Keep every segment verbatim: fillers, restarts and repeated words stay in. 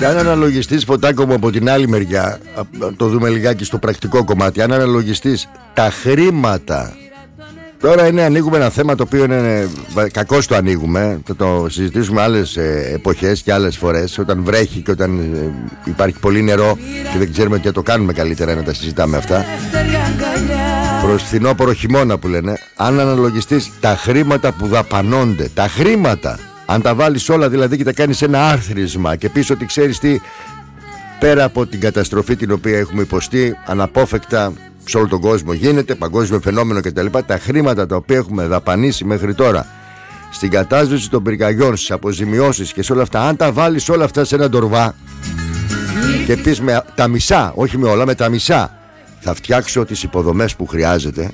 Και αν αναλογιστείς, Φωτάκο μου, από την άλλη μεριά, το δούμε λιγάκι στο πρακτικό κομμάτι, αν αναλογιστείς τα χρήματα. Τώρα είναι, ανοίγουμε ένα θέμα το οποίο είναι κακώς το ανοίγουμε. Θα το συζητήσουμε άλλες ε, εποχές και άλλες φορές. Όταν βρέχει και όταν ε, υπάρχει πολύ νερό και δεν ξέρουμε τι θα το κάνουμε, καλύτερα να τα συζητάμε αυτά. Προς φθινόπωρο χειμώνα που λένε. Αν αναλογιστείς τα χρήματα που δαπανώνται, τα χρήματα, αν τα βάλεις όλα δηλαδή και τα κάνεις ένα άρθρισμα και πεις ότι ξέρεις τι, πέρα από την καταστροφή την οποία έχουμε υποστεί αναπόφευκτα σε όλο τον κόσμο γίνεται, παγκόσμιο φαινόμενο κτλ. Τα χρήματα τα οποία έχουμε δαπανίσει μέχρι τώρα στην κατάσβεση των πυρκαγιών, στις αποζημιώσεις και σε όλα αυτά, αν τα βάλεις όλα αυτά σε ένα ντορβά και πεις με τα μισά, όχι με όλα, με τα μισά θα φτιάξω τις υποδομές που χρειάζεται,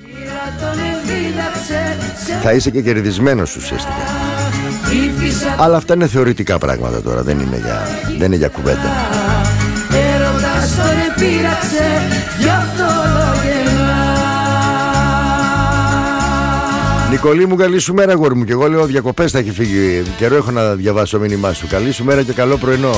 θα είσαι και κερδισμένος ουσιαστικά. Αλλά αυτά είναι θεωρητικά πράγματα τώρα, δεν είναι για, δεν είναι για κουβέντα. Νικολή μου, καλή σου μέρα, αγόρι μου. Και εγώ λέω διακοπές θα έχει φύγει. Καιρό έχω να διαβάσω μήνυμά σου. Καλή σου μέρα και καλό πρωινό.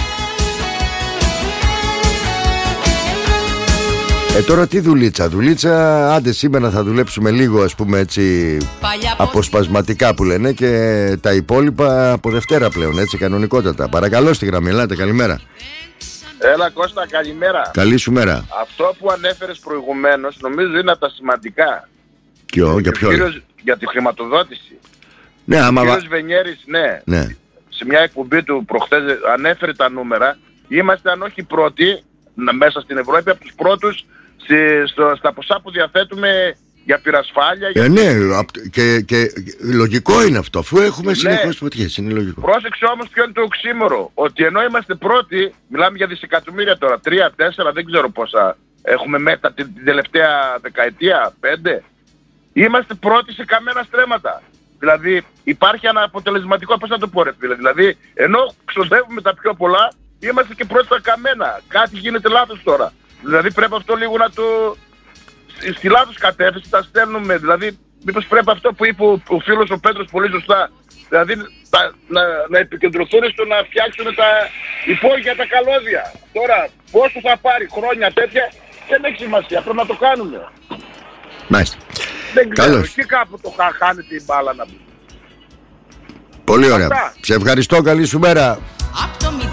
Ε τώρα τι δουλίτσα, δουλίτσα, άντε σήμερα θα δουλέψουμε λίγο, ας πούμε έτσι, αποσπασματικά που λένε, και τα υπόλοιπα από Δευτέρα πλέον, έτσι, κανονικότατα. Παρακαλώ στη γραμμή, ελάτε, καλημέρα. Έλα Κώστα, καλημέρα. Καλή σου μέρα. Αυτό που ανέφερες προηγουμένως νομίζω είναι από τα σημαντικά. Ποιο, για ποιο? Κύριος, για τη χρηματοδότηση. Ναι, άμα... Ο κύριος Βενιέρης, ναι, ναι, σε μια εκπομπή του προχθές ανέφερε τα νούμερα. Είμαστε αν όχι πρώτοι μέσα στην Ευρώπη, από τους πρώτους στο, στα ποσά που διαθέτουμε για πυρασφάλεια. Ε, για... ναι, και, και λογικό είναι αυτό, αφού έχουμε ναι. συνεχώς φωτιές, είναι λογικό. Πρόσεξε όμως ποιο είναι το οξύμορο, ότι ενώ είμαστε πρώτοι, μιλάμε για δισεκατομμύρια τώρα, τρία, τέσσερα, δεν ξέρω πόσα έχουμε μετά την, την τελευταία δεκαετία, πέντε, είμαστε πρώτοι σε καμένα στρέμματα. Δηλαδή υπάρχει ένα αποτελεσματικό, πώς να το πω ρε φίλε, δηλαδή ενώ ξοδεύουμε τα πιο πολλά, είμαστε και πρώτοι στα καμένα. Κάτι γίνεται λάθος τώρα. Δηλαδή πρέπει αυτό λίγο να το... στη λάθος κατεύθυνση τα στέλνουμε. Δηλαδή μήπως πρέπει αυτό που είπε ο, ο φίλος ο Πέτρος πολύ σωστά. Δηλαδή τα, να, να επικεντρωθούν στο να φτιάξουν τα υπόγεια, τα καλώδια. Τώρα πόσο θα πάρει χρόνια τέτοια δεν έχει σημασία. Πρέπει να το κάνουμε. Μάλιστα. Δεν ξέρω. Εκεί κάπου το χα, χάνει την μπάλα να πει. Πολύ ωραία. Αυτά. Σε ευχαριστώ. Καλή σου μέρα.